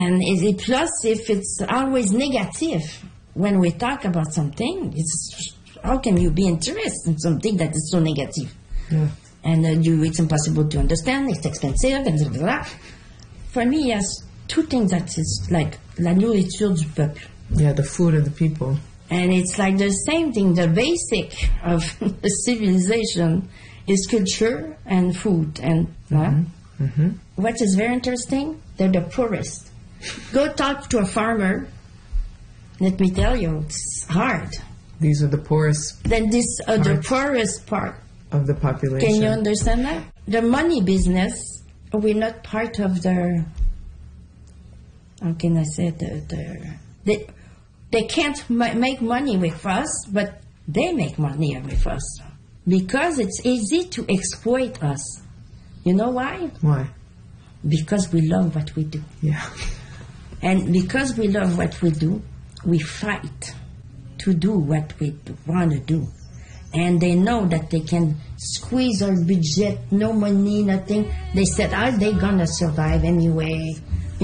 And plus, if it's always negative when we talk about something, it's how can you be interested in something that is so negative? Yeah. And it's impossible to understand, it's expensive, and blah, blah, blah. For me, yes, two things that is like la nourriture du peuple. Yeah, the food of the people. And it's like the same thing, the basic of the civilization is culture and food. And what is very interesting, they're the poorest. Go talk to a farmer, let me tell you, it's hard. These are the poorest. Then this the poorest part of the population. Can you understand that? The money business, we're not part of the, how can I say, they can't make money with us, but they make money with us. Because it's easy to exploit us. You know why? Why? Because we love what we do. Yeah. And because we love what we do, we fight to do what we want to do. And they know that they can squeeze our budget, no money, nothing. They said, are they going to survive anyway?